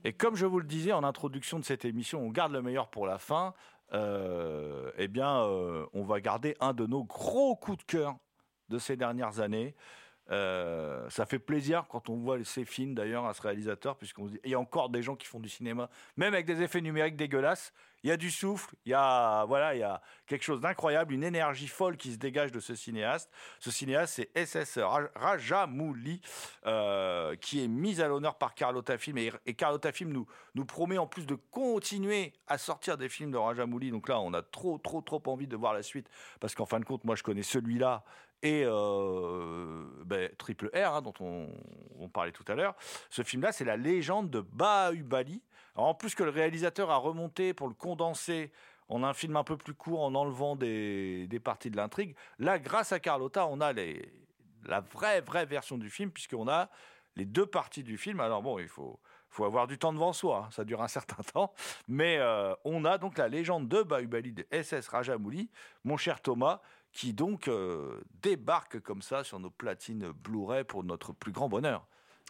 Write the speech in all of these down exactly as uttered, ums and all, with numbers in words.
Et comme je vous le disais en introduction de cette émission, on garde le meilleur pour la fin. Euh, eh bien, euh, on va garder un de nos gros coups de cœur de ces dernières années. Euh, ça fait plaisir quand on voit ces films d'ailleurs à ce réalisateur, puisqu'on se dit, il y a encore des gens qui font du cinéma, même avec des effets numériques dégueulasses. Il y a du souffle, il y a, voilà, il y a quelque chose d'incroyable, une énergie folle qui se dégage de ce cinéaste. Ce cinéaste, c'est S S Rajamouli, euh, qui est mis à l'honneur par Carlotta Film. Et, et Carlotta Film nous, nous promet en plus de continuer à sortir des films de Rajamouli. Donc là, on a trop, trop, trop envie de voir la suite, parce qu'en fin de compte, moi, je connais celui-là et euh, ben, Triple R, hein, dont on, on parlait tout à l'heure. Ce film-là, c'est la légende de Bahubali. Alors, en plus que le réalisateur a remonté pour le condenser en un film un peu plus court, en enlevant des, des parties de l'intrigue, là, grâce à Carlotta, on a les, la vraie, vraie version du film, puisqu'on a les deux parties du film. Alors bon, il faut, faut avoir du temps devant soi, hein, ça dure un certain temps, mais euh, on a donc la légende de Bahubali de S S Rajamouli, mon cher Thomas, qui donc euh, débarque comme ça sur nos platines Blu-ray pour notre plus grand bonheur.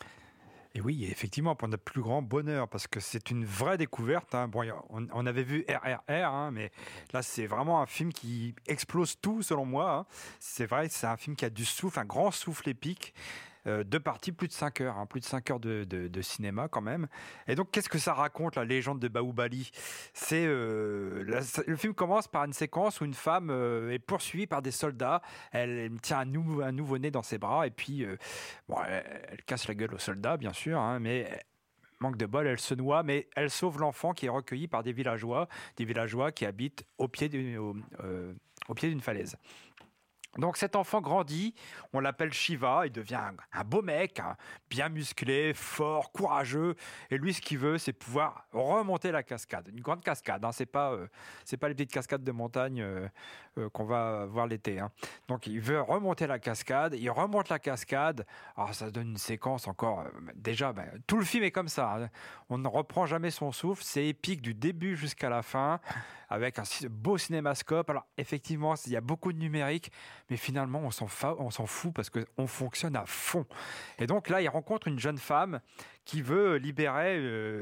Et oui, effectivement, pour notre plus grand bonheur, parce que c'est une vraie découverte. Hein. Bon, on, on avait vu R R R, hein, mais là, c'est vraiment un film qui explose tout, selon moi. Hein. C'est vrai, c'est un film qui a du souffle, un grand souffle épique. Euh, deux parties, plus de cinq heures, hein, plus de cinq heures de, de, de cinéma quand même. Et donc, qu'est-ce que ça raconte, la légende de Bahubali ? C'est euh, la, le film commence par une séquence où une femme euh, est poursuivie par des soldats. Elle, elle tient un, nou, un nouveau-né dans ses bras et puis euh, bon, elle, elle casse la gueule aux soldats, bien sûr, hein, mais manque de bol, elle se noie, mais elle sauve l'enfant qui est recueilli par des villageois, des villageois qui habitent au pied d'une, au, euh, au pied d'une falaise. Donc cet enfant grandit, on l'appelle Shiva, il devient un, un beau mec, hein, bien musclé, fort, courageux, et lui ce qu'il veut c'est pouvoir remonter la cascade, une grande cascade, hein, c'est pas euh, c'est pas les petites cascades de montagne euh, euh, qu'on va voir l'été, hein. Donc il veut remonter la cascade, il remonte la cascade, alors ça donne une séquence encore, euh, déjà ben, tout le film est comme ça, hein. On ne reprend jamais son souffle, c'est épique du début jusqu'à la fin, avec un beau cinémascope, alors effectivement il y a beaucoup de numérique, mais finalement, on s'en, fa- on s'en fout parce qu'on fonctionne à fond. Et donc là, il rencontre une jeune femme qui veut libérer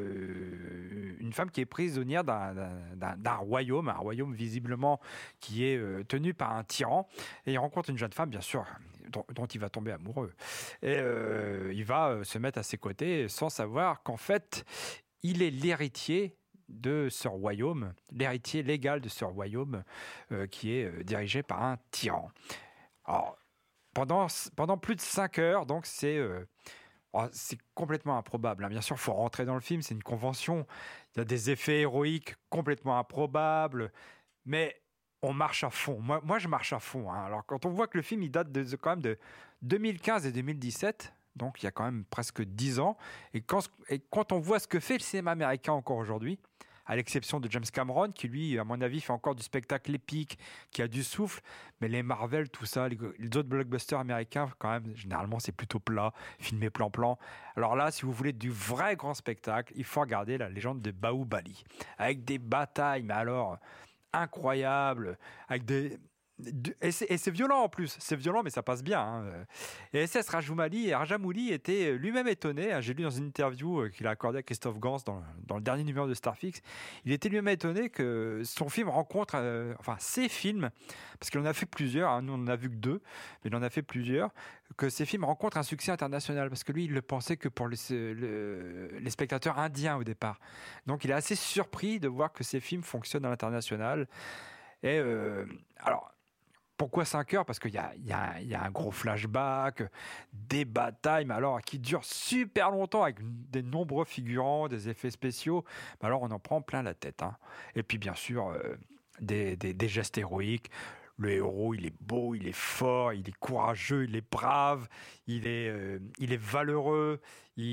euh, une femme qui est prisonnière d'un, d'un, d'un royaume, un royaume visiblement qui est euh, tenu par un tyran. Et il rencontre une jeune femme, bien sûr, dont, dont il va tomber amoureux. Et euh, il va euh, se mettre à ses côtés sans savoir qu'en fait, il est l'héritier de ce royaume, l'héritier légal de ce royaume euh, qui est euh, dirigé par un tyran. Alors, pendant, pendant plus de cinq heures, donc c'est, euh, oh, c'est complètement improbable, hein. Bien sûr, il faut rentrer dans le film, c'est une convention, il y a des effets héroïques complètement improbables, mais on marche à fond. Moi, moi je marche à fond, hein. Alors, quand on voit que le film il date de, de, quand même de deux mille quinze et deux mille dix-sept, donc il y a quand même presque dix ans, et quand, et quand on voit ce que fait le cinéma américain encore aujourd'hui, à l'exception de James Cameron, qui lui, à mon avis, fait encore du spectacle épique, qui a du souffle, mais les Marvel, tout ça, les, les autres blockbusters américains, quand même, généralement, c'est plutôt plat, filmé plan-plan. Alors là, si vous voulez du vrai grand spectacle, il faut regarder la légende de Bahubali, avec des batailles, mais alors, incroyables, avec des... Et c'est, et c'est violent en plus, c'est violent mais ça passe bien, hein. Et S S Rajamouli, Rajamouli était lui-même étonné, hein. J'ai lu dans une interview qu'il a accordée à Christophe Gans dans, dans le dernier numéro de Starfix, il était lui-même étonné que son film rencontre, euh, enfin ses films, parce qu'il en a fait plusieurs, hein. Nous on n'en a vu que deux, mais il en a fait plusieurs, que ces films rencontrent un succès international, parce que lui il le pensait que pour les, le, les spectateurs indiens au départ. Donc il est assez surpris de voir que ces films fonctionnent à l'international. Et euh, alors... Pourquoi cinq heures ? Parce qu'il y a, il y, a, il y a un gros flashback, des batailles, mais alors qui durent super longtemps avec des nombreux figurants, des effets spéciaux. Mais alors on en prend plein la tête, hein. Et puis bien sûr, euh, des, des, des gestes héroïques. Le héros, il est beau, il est fort, il est courageux, il est brave, il est, euh, il est valeureux,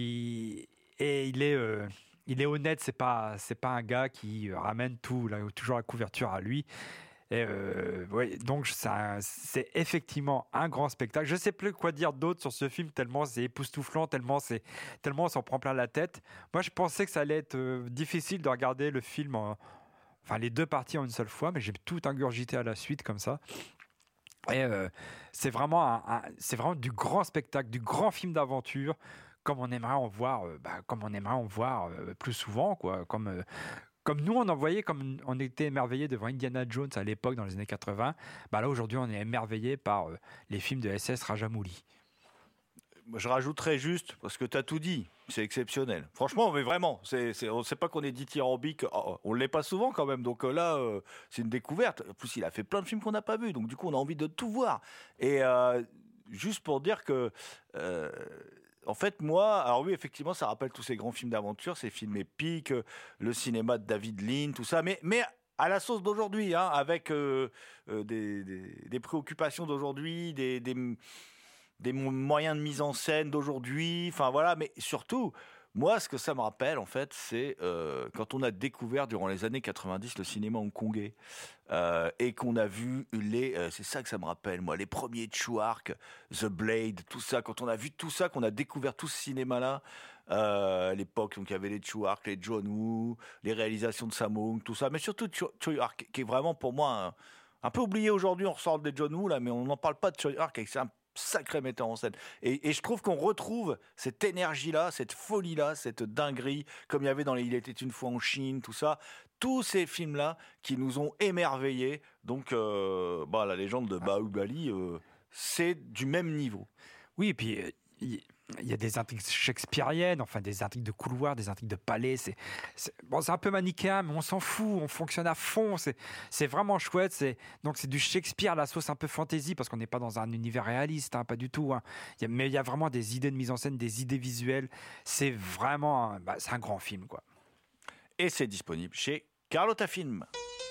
il, et il est... Euh, il est honnête, c'est pas, c'est pas un gars qui ramène tout, là, toujours la couverture à lui. Et euh, ouais, donc ça, c'est effectivement un grand spectacle. Je ne sais plus quoi dire d'autre sur ce film, tellement c'est époustouflant, tellement, c'est, tellement on s'en prend plein la tête. Moi, je pensais que ça allait être euh, difficile de regarder le film, en, enfin les deux parties en une seule fois, mais j'ai tout ingurgité à la suite comme ça. Et euh, c'est vraiment, un, un, c'est vraiment du grand spectacle, du grand film d'aventure comme on aimerait en voir, euh, bah, comme on aimerait en voir euh, plus souvent, quoi. Comme, euh, comme nous, on en voyait, comme on était émerveillés devant Indiana Jones à l'époque, dans les années quatre-vingts, bah là, aujourd'hui, on est émerveillés par euh, les films de S S Rajamouli. Je rajouterais juste, parce que tu as tout dit, c'est exceptionnel. Franchement, mais vraiment, c'est, c'est, on ne sait pas qu'on est dithyrambique, oh, on ne l'est pas souvent quand même, donc euh, là, euh, c'est une découverte. En plus, il a fait plein de films qu'on n'a pas vus, donc du coup, on a envie de tout voir. Et euh, juste pour dire que... Euh, En fait, moi, alors oui, effectivement, ça rappelle tous ces grands films d'aventure, ces films épiques, euh, le cinéma de David Lean, tout ça, mais, mais à la sauce d'aujourd'hui, hein, avec euh, euh, des, des, des préoccupations d'aujourd'hui, des, des, des moyens de mise en scène d'aujourd'hui, enfin voilà, mais surtout, moi, ce que ça me rappelle, en fait, c'est euh, quand on a découvert durant les années quatre-vingt-dix le cinéma hongkongais euh, et qu'on a vu les, euh, c'est ça que ça me rappelle, moi, les premiers Chuark, The Blade, tout ça, quand on a vu tout ça, qu'on a découvert tout ce cinéma-là, euh, à l'époque, donc il y avait les Chuark, les John Woo, les réalisations de Sammo Hung, tout ça, mais surtout Chuark, qui est vraiment pour moi un, un peu oublié aujourd'hui, on ressort des John Woo là, mais on n'en parle pas de Chuark, c'est un sacré metteur en scène. Et, et je trouve qu'on retrouve cette énergie-là, cette folie-là, cette dinguerie, comme il y avait dans les Il était une fois en Chine, tout ça. Tous ces films-là qui nous ont émerveillés. Donc, euh, bah, la légende de Bahubali, euh, c'est du même niveau. Oui, et puis... Euh, y... Il y a des intrigues shakespeariennes, enfin des intrigues de couloir, des intrigues de palais. C'est, c'est, bon, c'est un peu manichéen, mais on s'en fout, on fonctionne à fond. C'est, c'est vraiment chouette. C'est, donc c'est du Shakespeare, la sauce un peu fantasy, parce qu'on n'est pas dans un univers réaliste, hein, pas du tout. Hein. Il y a, mais il y a vraiment des idées de mise en scène, des idées visuelles. C'est vraiment, bah, c'est un grand film, quoi. Et c'est disponible chez Carlotta Film.